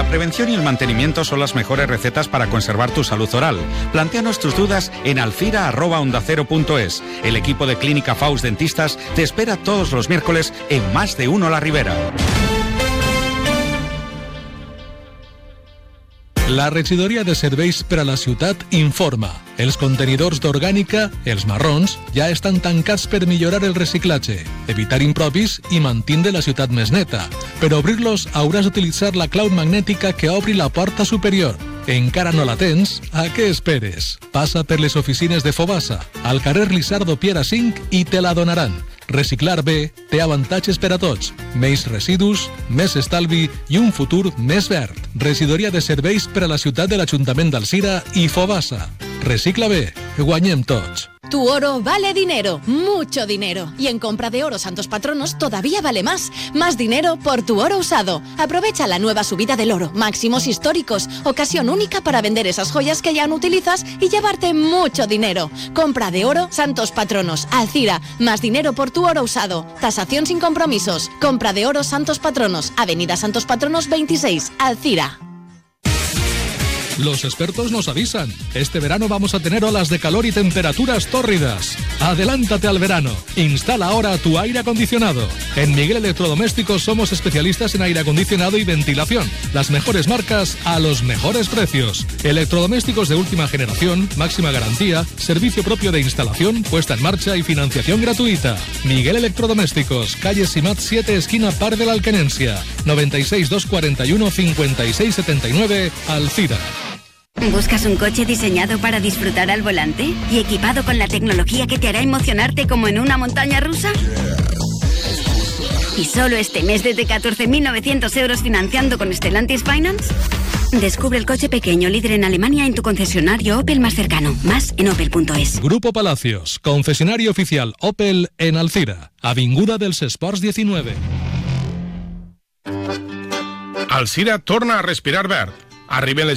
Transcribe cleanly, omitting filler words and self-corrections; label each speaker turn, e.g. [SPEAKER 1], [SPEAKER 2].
[SPEAKER 1] prevención y el mantenimiento son las mejores recetas para conservar tu salud oral. Plantéanos tus dudas en alcira@ondacero.es. El equipo de Clínica Faust Dentistas te espera todos los miércoles en Más de Uno La Ribera.
[SPEAKER 2] La regidoria de serveis per a la ciutat informa. Els contenidors d'orgànica, els marrons, ja estan tancats per millorar el reciclatge, evitar impropis i mantindre la ciutat més neta. Per obrir-los hauràs d'utilitzar la clau magnètica que obri la porta superior. Encara no la tens? A què esperes? Passa per les oficines de Fobasa, al carrer Lisardo Piera 5 i te la donaran. Reciclar bé té avantatges per a tots. Menys residus, més estalvi i un futur més verd. Regidoria de serveis per a la ciutat de l'Ajuntament d'Alzira i Fobasa. Recicla bé, guanyem tots.
[SPEAKER 3] Tu oro vale dinero, mucho dinero. Y en compra de oro Santos Patronos todavía vale más. Más dinero por tu oro usado. Aprovecha la nueva subida del oro, máximos históricos, ocasión única para vender esas joyas que ya no utilizas y llevarte mucho dinero. Compra de oro Santos Patronos, Alzira, más dinero por tu oro usado. Tasación sin compromisos. Compra de oro Santos Patronos, Avenida Santos Patronos 26, Alzira.
[SPEAKER 2] Los expertos nos avisan. Este verano vamos a tener olas de calor y temperaturas tórridas. Adelántate al verano. Instala ahora tu aire acondicionado. En Miguel Electrodomésticos somos especialistas en aire acondicionado y ventilación. Las mejores marcas a los mejores precios. Electrodomésticos de última generación, máxima garantía, servicio propio de instalación, puesta en marcha y financiación gratuita. Miguel Electrodomésticos, calle Simat 7, esquina Par de la Alquenencia. 96 241 56 79, Alzira.
[SPEAKER 4] ¿Buscas un coche diseñado para disfrutar al volante y equipado con la tecnología que te hará emocionarte como en una montaña rusa? ¿Y solo este mes desde 14.900 euros financiando con Stellantis Finance? Descubre el coche pequeño líder en Alemania en tu concesionario Opel más cercano. Más en opel.es.
[SPEAKER 2] Grupo Palacios, concesionario oficial Opel en Alzira, Avinguda dels Esports 19.
[SPEAKER 5] Alzira torna a respirar verd. Arriben les